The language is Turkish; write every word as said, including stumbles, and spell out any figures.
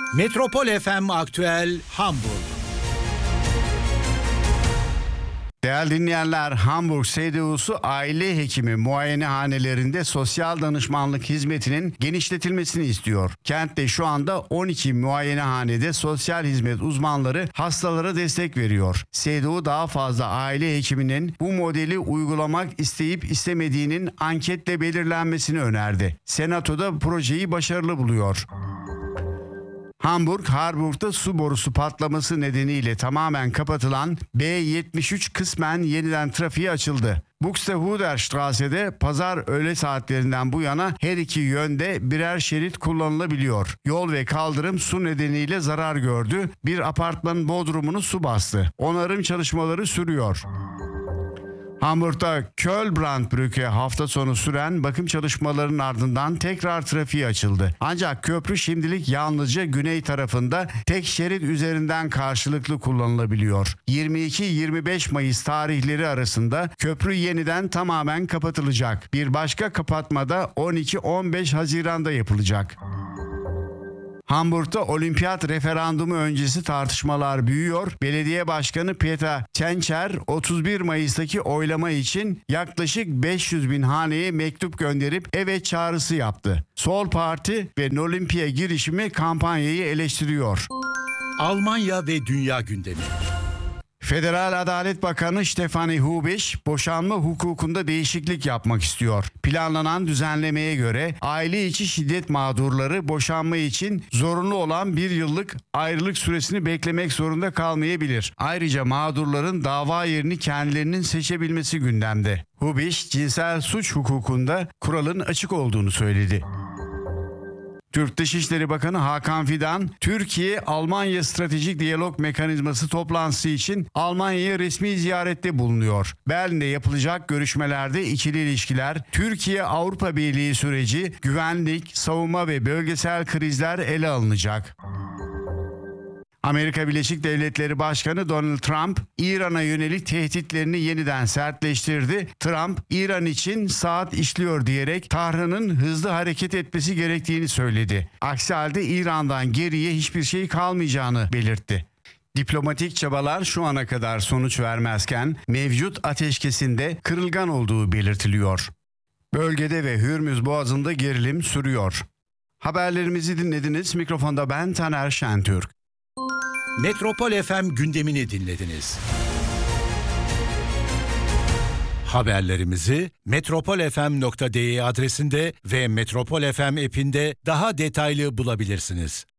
Metropol F M Aktüel Hamburg. Değerli dinleyenler, Hamburg S D U'su aile hekimi muayenehanelerinde sosyal danışmanlık hizmetinin genişletilmesini istiyor. Kentte şu anda on iki muayenehanede sosyal hizmet uzmanları hastalara destek veriyor. S D U daha fazla aile hekiminin bu modeli uygulamak isteyip istemediğinin anketle belirlenmesini önerdi. Senatoda projeyi başarılı buluyor. Hamburg, Harburg'da su borusu patlaması nedeniyle tamamen kapatılan B yetmiş üç kısmen yeniden trafiğe açıldı. Buxtehuderstrasse'de pazar öğle saatlerinden bu yana her iki yönde birer şerit kullanılabiliyor. Yol ve kaldırım su nedeniyle zarar gördü. Bir apartmanın bodrumunu su bastı. Onarım çalışmaları sürüyor. Hamburg'da Köln-Brandbrücke hafta sonu süren bakım çalışmalarının ardından tekrar trafiğe açıldı. Ancak köprü şimdilik yalnızca güney tarafında tek şerit üzerinden karşılıklı kullanılabiliyor. yirmi iki yirmi beş Mayıs tarihleri arasında köprü yeniden tamamen kapatılacak. Bir başka kapatma da on iki on beş Haziran'da yapılacak. Hamburg'da olimpiyat referandumu öncesi tartışmalar büyüyor. Belediye Başkanı Peter Tschentscher otuz bir Mayıs'taki oylama için yaklaşık beş yüz bin haneye mektup gönderip evet çağrısı yaptı. Sol Parti ve Olimpiya girişimi kampanyayı eleştiriyor. Almanya ve dünya gündemi. Federal Adalet Bakanı Stefanie Hubisch boşanma hukukunda değişiklik yapmak istiyor. Planlanan düzenlemeye göre aile içi şiddet mağdurları boşanma için zorunlu olan bir yıllık ayrılık süresini beklemek zorunda kalmayabilir. Ayrıca mağdurların dava yerini kendilerinin seçebilmesi gündemde. Hubisch cinsel suç hukukunda kuralın açık olduğunu söyledi. Türk Dışişleri Bakanı Hakan Fidan, Türkiye-Almanya Stratejik Diyalog Mekanizması toplantısı için Almanya'ya resmi ziyarette bulunuyor. Berlin'de yapılacak görüşmelerde ikili ilişkiler, Türkiye-Avrupa Birliği süreci, güvenlik, savunma ve bölgesel krizler ele alınacak. Amerika Birleşik Devletleri Başkanı Donald Trump, İran'a yönelik tehditlerini yeniden sertleştirdi. Trump, İran için saat işliyor diyerek Tahran'ın hızlı hareket etmesi gerektiğini söyledi. Aksi halde İran'dan geriye hiçbir şey kalmayacağını belirtti. Diplomatik çabalar şu ana kadar sonuç vermezken mevcut ateşkesinde kırılgan olduğu belirtiliyor. Bölgede ve Hürmüz Boğazı'nda gerilim sürüyor. Haberlerimizi dinlediniz. Mikrofonda ben Taner Şentürk. Metropol F M gündemini dinlediniz. Haberlerimizi metropol f m nokta d e adresinde ve Metropol F M app'inde daha detaylı bulabilirsiniz.